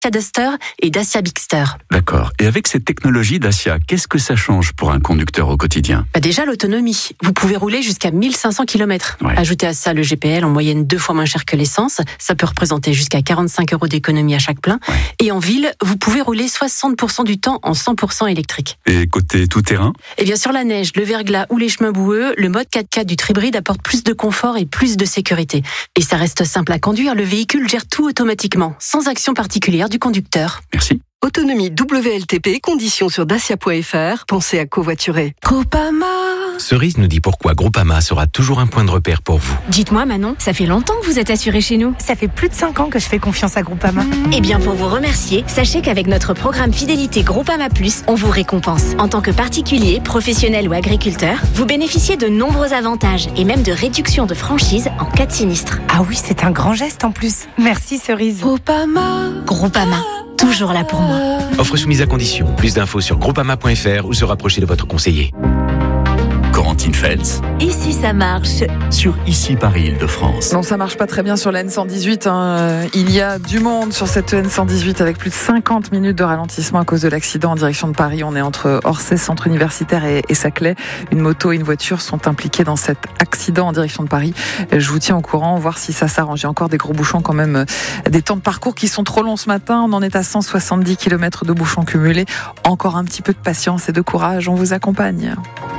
Duster et Dacia Bigster. D'accord. Et avec cette technologie Dacia, qu'est-ce que ça change pour un conducteur au quotidien ? Déjà l'autonomie. Vous pouvez rouler jusqu'à 1500 km. Ouais. Ajoutez à ça le GPL en moyenne 2 fois moins cher que l'essence. Ça peut représenter jusqu'à 45 € d'économie à chaque plein. Ouais. Et en ville, vous pouvez rouler 60% du temps en 100% électrique. Et côté tout-terrain ? Et bien sur la neige, le verglas ou les chemins boueux, le mode 4x4 du Tribride apporte plus de confort et plus de sécurité. Et ça reste simple à conduire, le véhicule gère tout automatiquement, sans action particulière du conducteur. Merci. Autonomie WLTP, conditions sur dacia.fr. Pensez à covoiturer. Groupama. Cerise nous dit pourquoi Groupama sera toujours un point de repère pour vous. Dites-moi Manon, ça fait longtemps que vous êtes assuré chez nous. Ça fait plus de 5 ans que je fais confiance à Groupama. Eh bien pour vous remercier, sachez qu'avec notre programme fidélité Groupama Plus, on vous récompense. En tant que particulier, professionnel ou agriculteur, vous bénéficiez de nombreux avantages et même de réductions de franchise en cas de sinistre. Ah oui, c'est un grand geste en plus. Merci Cerise. Groupama, toujours là pour moi. Offre soumise à condition. Plus d'infos sur groupama.fr ou se rapprocher de votre conseiller. Corentine Feltz, Ici ça marche. sur Ici Paris Île-de-France. Non, ça marche pas très bien sur la N118. Il y a du monde sur cette N118 avec plus de 50 minutes de ralentissement à cause de l'accident en direction de Paris. On est entre Orsay, centre universitaire et Saclay. Une moto et une voiture sont impliquées dans cet accident en direction de Paris. Je vous tiens au courant, voir si ça s'arrange. Il y a encore des gros bouchons quand même, des temps de parcours qui sont trop longs ce matin. On en est à 170 km de bouchons cumulés. Encore un petit peu de patience et de courage. On vous accompagne.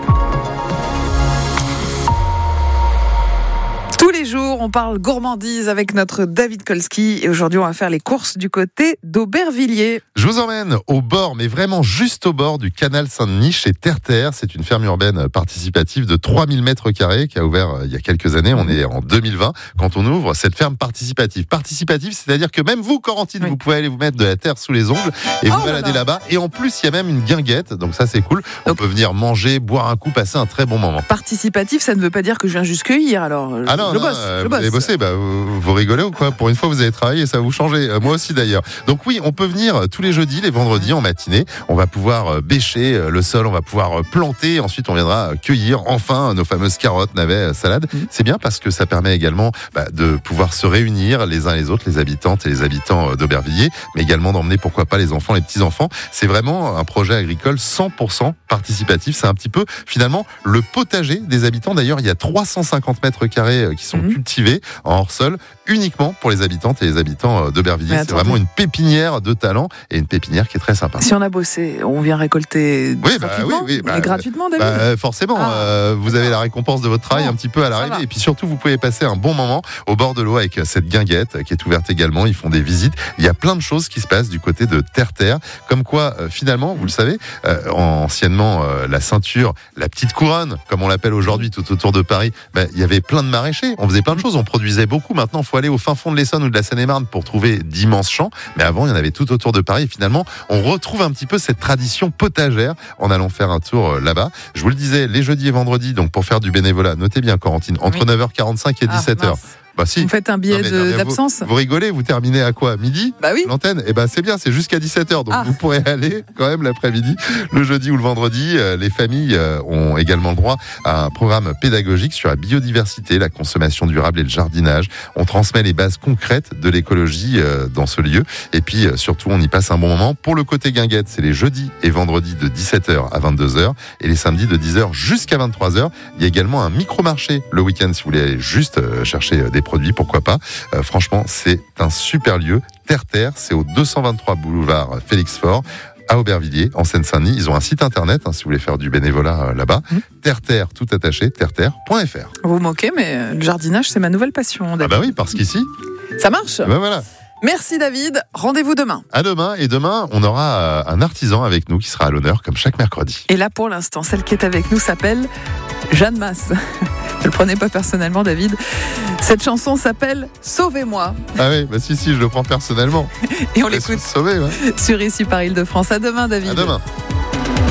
Tous les jours, on parle gourmandise avec notre David Kolski et aujourd'hui, on va faire les courses du côté d'Aubervilliers. Je vous emmène au bord, mais vraiment juste au bord du canal Saint-Denis chez Terre-Terre. C'est une ferme urbaine participative de 3000 mètres carrés qui a ouvert il y a quelques années. On est en 2020 quand on ouvre cette ferme participative. Participative, c'est-à-dire que même vous, Corentine, vous pouvez aller vous mettre de la terre sous les ongles et vous balader là-bas. Et en plus, il y a même une guinguette, donc ça c'est cool. On peut venir manger, boire un coup, passer un très bon moment. Participatif, ça ne veut pas dire que je viens juste cueillir, alors Ah non, je non, bosse. vous avez bossé, vous rigolez ou quoi ? Pour une fois, vous avez travaillé et ça va vous changer. Moi aussi d'ailleurs. Donc oui, on peut venir tous les jeudis, les vendredis en matinée. On va pouvoir bêcher le sol, on va pouvoir planter. Ensuite, on viendra cueillir enfin nos fameuses carottes, navets, salades. C'est bien parce que ça permet également de pouvoir se réunir les uns les autres, les habitantes et les habitants d'Aubervilliers, mais également d'emmener pourquoi pas les enfants, les petits-enfants. C'est vraiment un projet agricole 100% participatif. C'est un petit peu finalement le potager des habitants. D'ailleurs, il y a 350 mètres carrés qui sont cultivés en hors-sol uniquement pour les habitantes et les habitants d'Aubervilliers. C'est vraiment une pépinière de talent et une pépinière qui est très sympa. Si on a bossé, on vient récolter gratuitement, mais gratuitement, David. Forcément, vous avez la récompense de votre travail un petit peu à l'arrivée. Et puis surtout, vous pouvez passer un bon moment au bord de l'eau avec cette guinguette qui est ouverte également. Ils font des visites. Il y a plein de choses qui se passent du côté de Terre-Terre. Comme quoi, finalement, vous le savez, anciennement, la ceinture, la petite couronne, comme on l'appelle aujourd'hui tout autour de Paris, il y avait plein de maraîchers. On faisait plein de choses. On produisait beaucoup. Maintenant, il faut aller au fin fond de l'Essonne ou de la Seine-et-Marne pour trouver d'immenses champs. Mais avant, il y en avait tout autour de Paris. Et finalement, on retrouve un petit peu cette tradition potagère en allant faire un tour là-bas. Je vous le disais, les jeudis et vendredis, donc pour faire du bénévolat, notez bien, Corentine, entre 9h45 et 17h. Bah si. Vous faites un billet d'absence. Vous rigolez, vous terminez à quoi ? Midi ? Bah oui. L'antenne ? Eh ben c'est bien, c'est jusqu'à 17h. Donc vous pourrez aller quand même l'après-midi, le jeudi ou le vendredi. Les familles ont également le droit à un programme pédagogique sur la biodiversité, la consommation durable et le jardinage. On transmet les bases concrètes de l'écologie dans ce lieu. Et puis surtout, on y passe un bon moment. Pour le côté guinguette, c'est les jeudis et vendredis de 17h à 22h et les samedis de 10h jusqu'à 23h. Il y a également un micro-marché le week-end si vous voulez aller juste chercher des produits, pourquoi pas. Franchement, c'est un super lieu. Terre-Terre, c'est au 223 boulevard Félix Faure, à Aubervilliers, en Seine-Saint-Denis. Ils ont un site internet, si vous voulez faire du bénévolat là-bas. Terre-Terre, tout attaché, terre-terre.fr. Vous vous moquez, mais le jardinage, c'est ma nouvelle passion, David. Ah bah oui, parce qu'ici... Ça marche ? Ben voilà. Merci David, rendez-vous demain. À demain, et demain, on aura un artisan avec nous qui sera à l'honneur, comme chaque mercredi. Et là, pour l'instant, celle qui est avec nous s'appelle Jeanne Masse. Ne le prenez pas personnellement, David. Cette chanson s'appelle Sauvez-moi. Ah oui, bah si, je le prends personnellement. Et on l'écoute sauver, sur Ici par Île-de-France. À demain, David. À demain.